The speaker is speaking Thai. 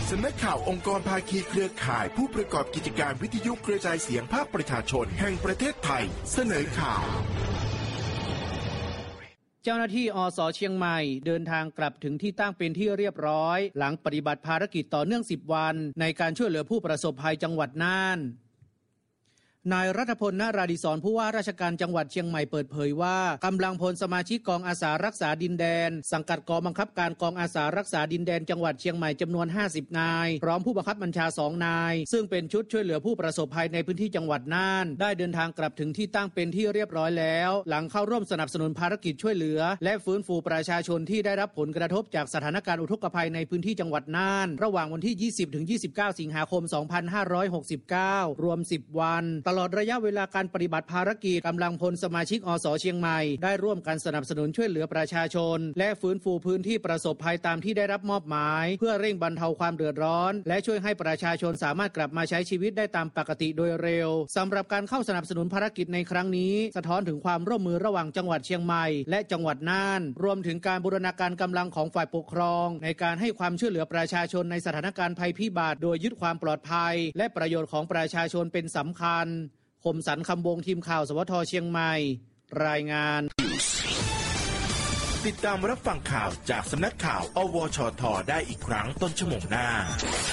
สำนักข่าวองค์กรภาคีเครือข่ายผู้ประกอบกิจการวิทยุกระจายเสียงภาคประชาชนแห่งประเทศไทยเสนอข่าวเจ้าหน้าที่อส.เชียงใหม่เดินทางกลับถึงที่ตั้งเป็นที่เรียบร้อยหลังปฏิบัติภารกิจต่อเนื่อง10 วันในการช่วยเหลือผู้ประสบภัยจังหวัดน่านนายรัฐพล ณ ราดิศรผู้ว่าราชการจังหวัดเชียงใหม่เปิดเผยว่ากำลังพลสมาชิกกองอาสารักษาดินแดนสังกัดกองบังคับการกองอาสารักษาดินแดนจังหวัดเชียงใหม่จำนวน50นายพร้อมผู้บังคับบัญชา2นายซึ่งเป็นชุดช่วยเหลือผู้ประสบภัยในพื้นที่จังหวัดน่านได้เดินทางกลับถึงที่ตั้งเป็นที่เรียบร้อยแล้วหลังเข้าร่วมสนับสนุนภารกิจช่วยเหลือและฟื้นฟูประชาชนที่ได้รับผลกระทบจากสถานการณ์อุทกภัยในพื้นที่จังหวัดน่านระหว่างวันที่ 20-29 สิงหาคม 2569 รวม10วันตลอดระยะเวลาการปฏิบัติภารกิจกำลังพลสมาชิกอส.เชียงใหม่ได้ร่วมกันสนับสนุนช่วยเหลือประชาชนและฟื้นฟูพื้นที่ประสบภัยตามที่ได้รับมอบหมายเพื่อเร่งบรรเทาความเดือดร้อนและช่วยให้ประชาชนสามารถกลับมาใช้ชีวิตได้ตามปกติโดยเร็วสำหรับการเข้าสนับสนุนภารกิจในครั้งนี้สะท้อนถึงความร่วมมือระหว่างจังหวัดเชียงใหม่และจังหวัดน่านรวมถึงการบูรณาการกำลังของฝ่ายปกครองในการให้ความช่วยเหลือประชาชนในสถานการณ์ภัยพิบัติโดยยึดความปลอดภัยและประโยชน์ของประชาชนเป็นสำคัญคมสันต์คำวงทีมข่าวสวท.เชียงใหม่รายงานติดตามรับฟังข่าวจากสำนักข่าวอวชท.ได้อีกครั้งต้นชั่วโมงหน้า